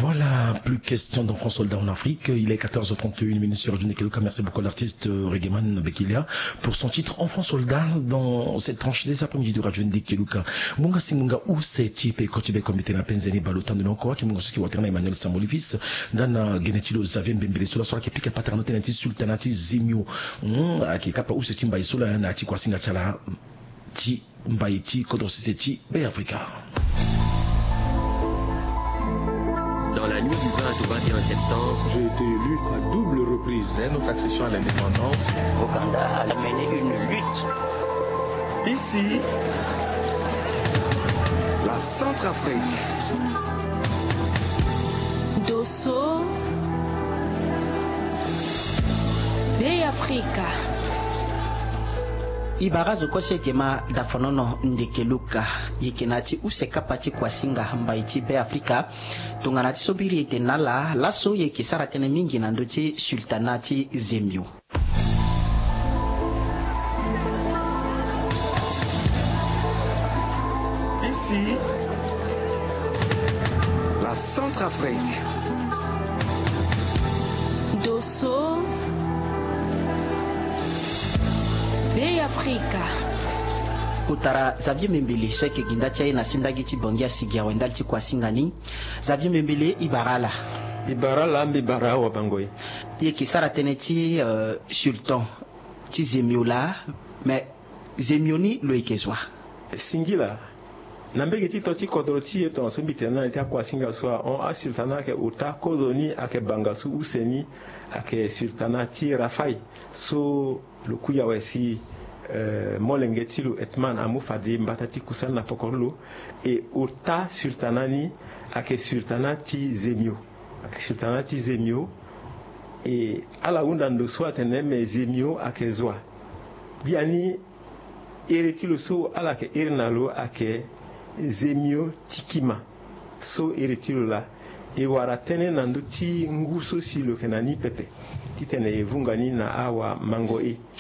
Voilà, plus question d'enfants soldats en Afrique. Il est 14h31 minutes sur Radio Keluka. Merci beaucoup à l'artiste Regeman Bekilia pour son titre Enfants soldats dans cette tranche des après-midi de Radio Keluka. Munga simunga où c'est type et kotibe komite na penzeni balotan de l'encore qui munga ski waterna Emmanuel Samolifis gana genetilo Xavier Mbembele sola sola qui pique paternité nanti sultanati Zemio. Qui kapa où c'est timba isola na ti kwasinga chala ti mbaiti kodro siseti be Africa. Dans la nuit du 20 au 21 septembre, j'ai été élu à double reprise. Dès notre accession à l'indépendance, Ouganda a mené une lutte. Ici, la Centrafrique. Dosso, Bay Africa. Ibarazo kose kema dafonono ndekeluka yekenati usekapati kwa singa mbaiti be Afrika tunganati sobiri etenala laso yekisara tene mingi na ndoti sultanati Zemio. Ici, la Centrafrique. Dosso, Bay Africa. Kutara Xavier Mbembele sweke gindatia na sindagi tibongia sigia wendalti kwa singani Xavier Mbembele Ibarala mbibara wa bangoy yeki sara teneti sultan ti Zemiola mais Zemioni lo ekezwa singila nambege ti toti kodroti eto so bitena ti kwa singa so on a sultana ke uta kozoni ake bangasu useni ake sultana ti Rafai so le kuya wesi molengetilu etman amufadi mbatati kusana pokorlo e uta sultanani ake sultanati Zemio ake sultanati Zemio e ala unda ndo so atene me Zemio ake zwa biani eretilu so ala ke ernalo ake Zemio tikima so eretilu la e wara tene nandu ti nguso silo kenani pepe titene evungani na awa mango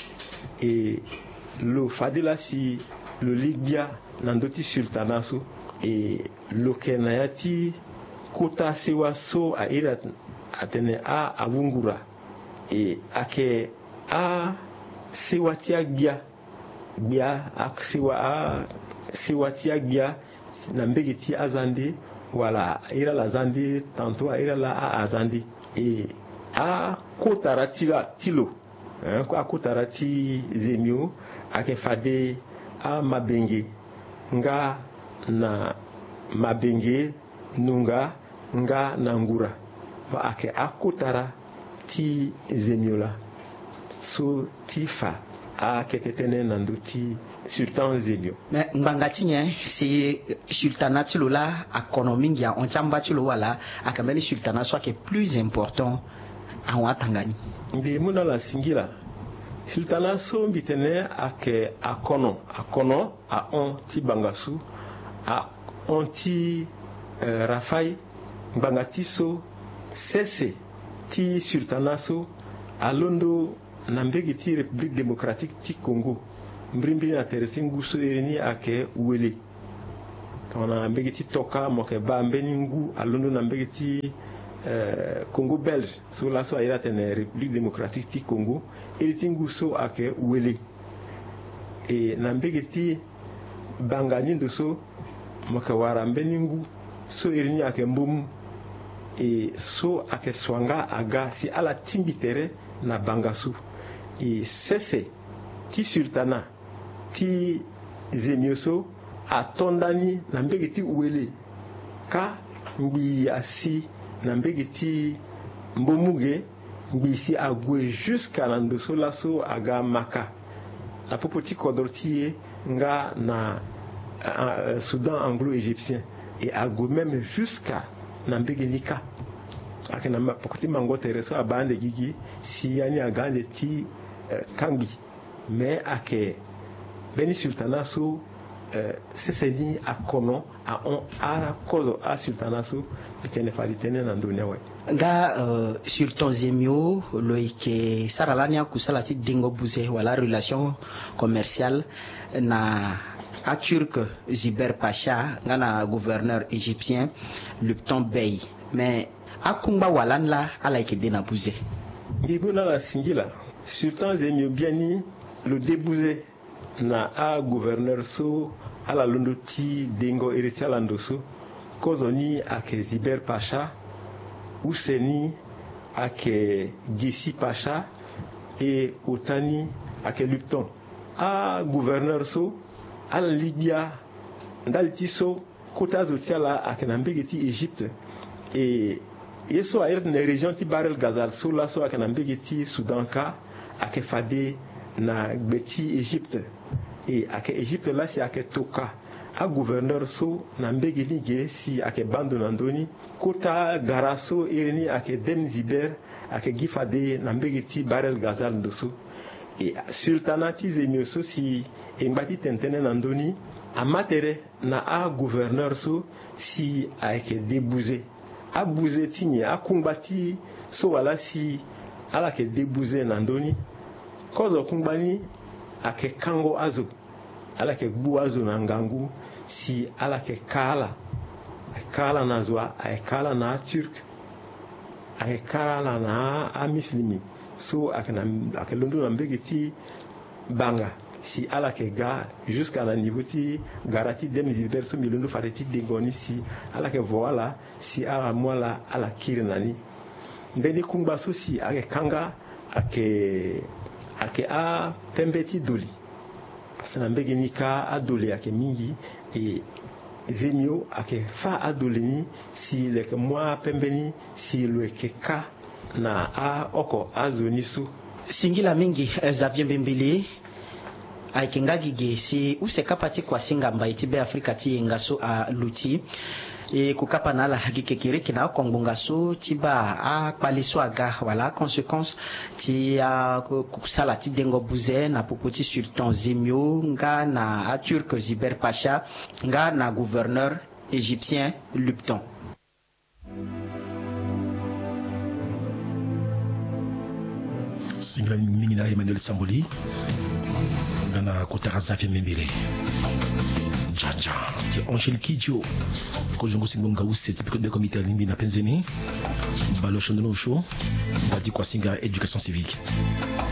e lo fadila si lo ligbia nandoti sultanaso e lo kenayati kota sewa so a ira atene a avungura e ake a sewa tia gbia a sewa tia gbia na mbege ti azande wala ira la zande tanto a ira la a azande e a kotara tilo a kotara ti Zemio ake fade a mabenge nga na mabenge nunga nga na ngura ba ake akotara ti Zemiola so ti fa a ketetene nandu ti sultan Zemio mais ngangati nye si sultanat lola économique ya on chambati lo wala akameli sultanat soit que plus important a watangani mbi muna la singila sultana so mbitene ake akono a on ti bangasu a on ti Rafai bangati so sese ti sultana so a londo na mbegi ti République démocratique ti Congo mbrimbi na teresi nguso ereni ake wele tona mbegi ti toka moke ba mbeni ngu a londo na mbegi ti Congo belge so la so ayira tene République démocratique ti Congo elitingu so ake wele e na mbege ti bangani ndo so moka wara mbeningu so erini ake mbum e so ake swanga aga si ala timbitere na bangasu e sese ti sultana ti Zemio so atondani na mbege ti wele ka mbi asi na mbege ti mbomuge mbisi agwe jusqu'à nandoso laso aga maka la popoti kodortie nga na Soudan anglo-égyptien et agwe même jusqu'à na mbege nika akena popoti mango tereso abande gigi si yani agande ti kambi mais ake beni sultanaso seseni akono a on a kozo a sultanaso tene fali tene na dunia we nga sultan Zemio loike saralania kusala ti dingo buze wala relation commerciale na a turc Ziber Pacha ngana gouverneur égyptien Lupton Bey mais akumba walan la ala ikede na buze ngibuna la singila sultan zemio biani le débouze na a gouverneur so ala londoti dengo héritier landoso kozoni ake Ziber Pacha useni ake Gissi Pacha et otani ake Lupton a gouverneur so ala Libya ndalti so kota zotiala ake na mbegeti Égypte et yeso a na région ti barel Gazal so la so ake na mbegeti Soudan ka ake fade na gbeti Égypte et ake Égypte la si ake toka a gouverneur so na mbegeni ge si ake bando nandoni kota garaso ireni ake dem Ziber ake gifade na mbegeti barel Gazal ndoso et sultanati zemio so si embati tentene nandoni amatere na a gouverneur so si ake débouze a bouze tinye a kumbati so wala si ala ke débouze nandoni kozo kumbani ake kango azo ala ke gbu azo na ngangu si ala ke kala na zwa ay kala na turc ay kala na a muslimi so ake londo na mbegeti banga si ala ke ga jusqu'à la niveau ti garati dem Ziber so milondo fareti degoni si ala ke voila si ala mola ala kirinani mbeni kumba so si ake kanga ake a pembeti doli parce na mbegeni ka a doli ake mingi et zemio ake fa a dolini si leke mwa pembeni si leke ka na a oko a zoni so singila mingi Xavier Mbembele aikengagige si usekapati kwa singa mbaiti be Afrika ti ngaso a luti e kukapa na la hakikekere kina kongbonga so tiba a paliso aga wala conséquence ti a kusala ti dengo buze na popoti sultan Zemio nga na a turc Ziber Pacha nga na gouverneur égyptien Lupton. Singla mingi na Emmanuel Samboli ngana kotara Xavier Mbembele Jaja ti Angel Kidjo ko jongo singonga uste ti de comité limbi na penzeni balo shondo no show badi kwa singa éducation civique.